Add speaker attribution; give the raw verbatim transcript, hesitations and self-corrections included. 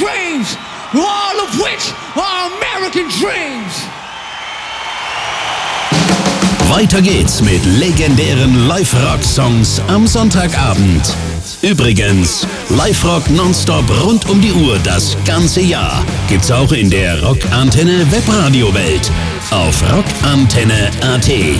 Speaker 1: dreams, all of which are American dreams.
Speaker 2: Weiter geht's mit legendären Live-Rock-Songs am Sonntagabend. Übrigens, Live-Rock nonstop rund um die Uhr das ganze Jahr. Gibt's auch in der Rockantenne Webradio-Welt auf rockantenne punkt at.